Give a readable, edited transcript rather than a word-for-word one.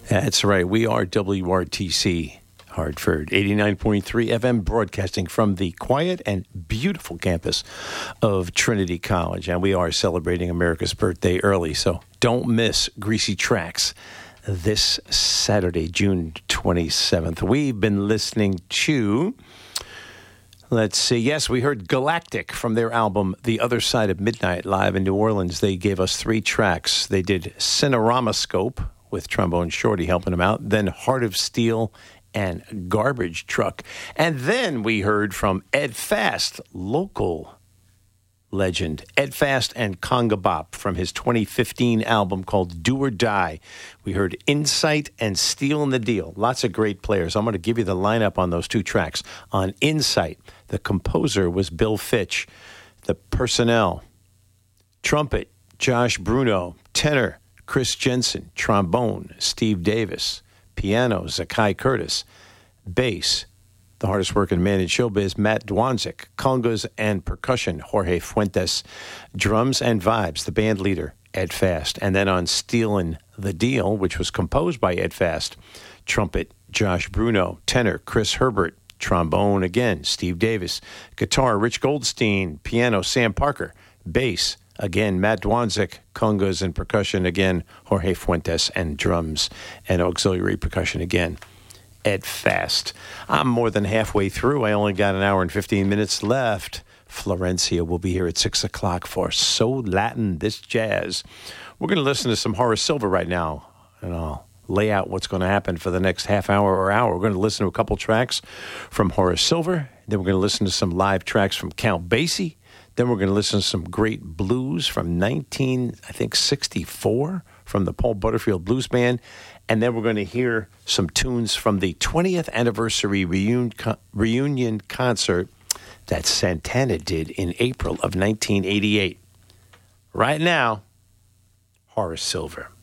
That's right. We are WRTC Hartford, 89.3 FM, broadcasting from the quiet and beautiful campus of Trinity College. And we are celebrating America's birthday early, so don't miss Greasy Tracks this Saturday, June 27th. We've been listening to, let's see, yes, we heard Galactic from their album The Other Side of Midnight live in New Orleans. They gave us 3 tracks. They did Cineramascope with Trombone Shorty helping him out, then Heart of Steel and Garbage Truck. And then we heard from Ed Fast, local legend, Ed Fast and Conga Bop from his 2015 album called Do or Die. We heard Insight and Steel in the Deal. Lots of great players. I'm going to give you the lineup on those 2 tracks. On Insight, the composer was Bill Fitch. The personnel, trumpet, Josh Bruno, tenor, Chris Jensen, trombone, Steve Davis, piano, Zakai Curtis, bass, the hardest working man in showbiz, Matt Dwanzik, congas and percussion, Jorge Fuentes, drums and vibes, the band leader, Ed Fast. And then on Stealin' the Deal, which was composed by Ed Fast, trumpet, Josh Bruno, tenor, Chris Herbert, trombone again, Steve Davis, guitar, Rich Goldstein, piano, Sam Parker, bass, again, Matt Dwanzik, congas and percussion again, Jorge Fuentes, and drums and auxiliary percussion again, Ed Fast. I'm more than halfway through. I only got an hour and 15 minutes left. Florencia will be here at 6 o'clock for So Latin, This Jazz. We're going to listen to some Horace Silver right now, and I'll lay out what's going to happen for the next half hour or hour. We're going to listen to a couple tracks from Horace Silver. Then we're going to listen to some live tracks from Count Basie. Then we're going to listen to some great blues from 1964 from the Paul Butterfield Blues Band. And then we're going to hear some tunes from the 20th anniversary reunion concert that Santana did in April of 1988. Right now, Horace Silver.